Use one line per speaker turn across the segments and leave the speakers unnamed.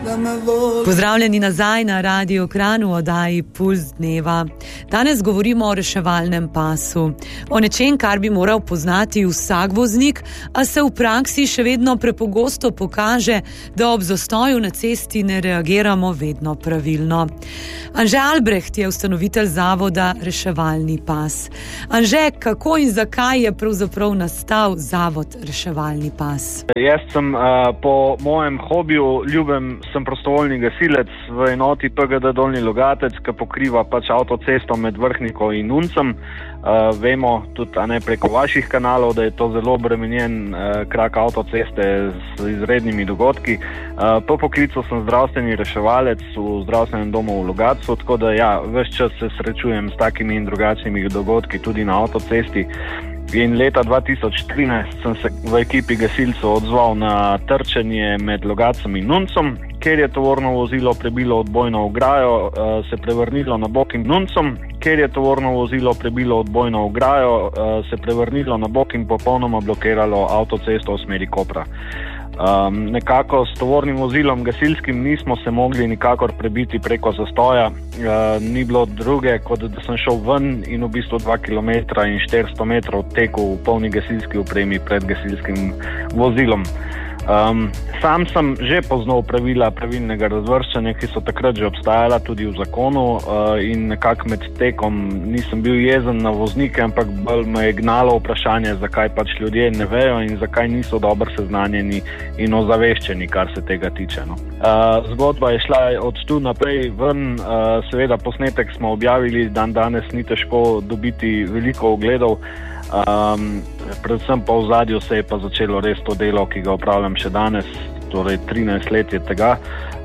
Pozdravljeni nazaj na Radio Kranj v oddaji Puls dneva. Danes govorimo o reševalnem pasu. O nečem, kar bi moral poznati vsak voznik, a se v praksi še vedno prepogosto pokaže, da ob zastoju na cesti ne reagiramo vedno pravilno. Anže Albreht je ustanovitelj zavoda Reševalni pas. Anže, kako in zakaj je pravzaprav nastal zavod Reševalni pas?
Jaz sem po mojem hobiju ljubem sem prostovoljni gasilec v enoti PGD Dolnji Logatec, ki pokriva pač avtocesto med Vrhniko in Nuncem. Vemo tudi preko vaših kanalov, da je to zelo obremenjen krak avtoceste z izrednimi dogodki. Po poklicu sem zdravstveni reševalec v zdravstvenem domu v Logatcu, tako da ves čas se srečujem s takimi in drugačnimi dogodki tudi na avtocesti. In leta 2013 sem se v ekipi gasilcev odzval na trčenje med Logatcem in Nuncem, ker je tovorno vozilo prebilo odbojno ograjo, se prevrnilo na bok in Nuncem, ker je tovorno vozilo prebilo odbojno ograjo, se prevrnilo na bok in popolnoma blokiralo avtocesto v smeri Kopra. Nekako s tovornim vozilom gasilskim nismo se mogli nikakor prebiti preko zastoja, ni bilo druge, kot da sem šel ven in v bistvu 2 km in 400 metrov tekel v polni gasilski opremi pred gasilskim vozilom. Sam sem že poznal pravila pravilnega razvrščanja, ki so takrat že obstajala tudi v zakonu, in nekako med tekom nisem bil jezen na voznike, ampak bolj me je gnalo vprašanje, zakaj pač ljudje ne vejo in zakaj niso dobro seznanjeni in ozaveščeni, kar se tega tiče. Zgodba je šla od tu naprej ven, seveda posnetek smo objavili, danes ni težko dobiti veliko ogledov. Predvsem pa v zadju se je pa začelo res to delo, ki ga opravljam še danes, torej 13 let je tega.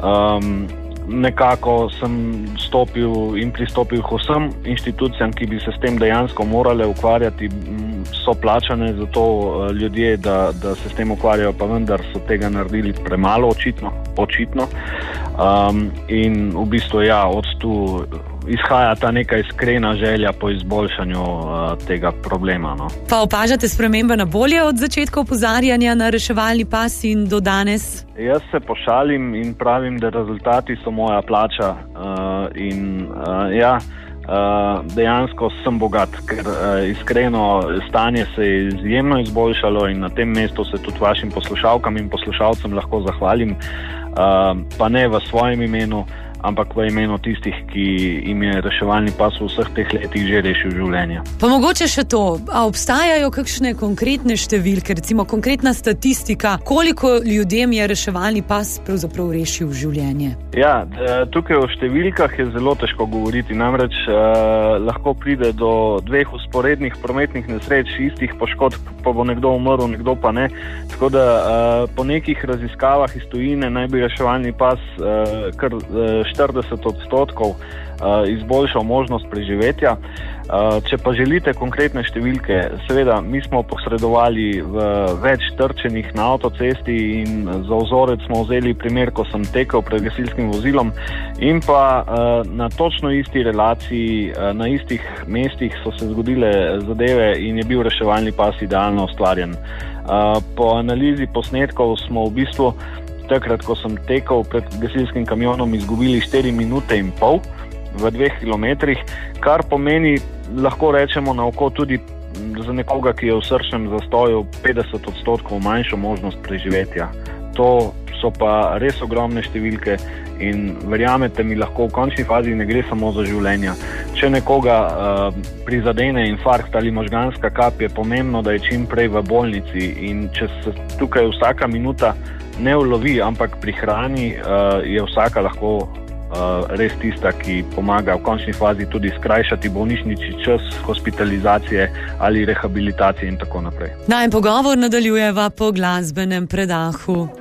Nekako sem stopil in pristopil k vsem inštitucijam, ki bi se s tem dejansko morale ukvarjati, so plačane za to ljudje, da se s tem ukvarjajo, pa vendar so tega naredili premalo očitno. In v bistvu od tu izhaja ta neka iskrena želja po izboljšanju tega problema.
Pa opažate spremembe na bolje od začetka opozarjanja na reševalni pas in do danes?
Jaz se pošalim in pravim, da rezultati so moja plača dejansko sem bogat, ker iskreno stanje se je izjemno izboljšalo in na tem mestu se tudi vašim poslušalkam in poslušalcem lahko zahvalim, pa ne v svojem imenu, ampak v imenu tistih, ki jim je reševalni pas v vseh teh letih že rešil življenje.
Pa mogoče še to, a obstajajo kakšne konkretne številke, recimo konkretna statistika, koliko ljudem je reševalni pas pravzaprav rešil življenje?
Tukaj o številkah je zelo težko govoriti, namreč lahko pride do 2 vzporednih prometnih nesreč, istih poškodb, pa bo nekdo umrl, nekdo pa ne. Tako da po nekih raziskavah iz tujine naj bi reševalni pas kar 40% izboljšal možnost preživetja. Če pa želite konkretne številke, seveda, mi smo posredovali v več trčenih na avtocesti in za vzorec smo vzeli primer, ko sem tekel pred gasilskim vozilom in pa na točno isti relaciji, na istih mestih so se zgodile zadeve in je bil reševalni pas idealno ustvarjen. Po analizi posnetkov smo v bistvu takrat, ko sem tekel pred gasilskim kamionom, izgubili 4 minute in pol v 2 kilometrih, kar pomeni, lahko rečemo na oko tudi za nekoga, ki je v srčnem zastoju 50% manjšo možnost preživetja. To so pa res ogromne številke in verjamete mi, lahko v končni fazi ne gre samo za življenja. Če nekoga prizadene infarkt ali možganska kap, je pomembno, da je čim prej v bolnici in če se tukaj vsaka minuta ne ulovi, ampak prihrani, je vsaka lahko res tista, ki pomaga v končni fazi tudi skrajšati bolnišnični čas hospitalizacije ali rehabilitacije in tako naprej.
Pogovor nadaljujeva po glasbenem predahu.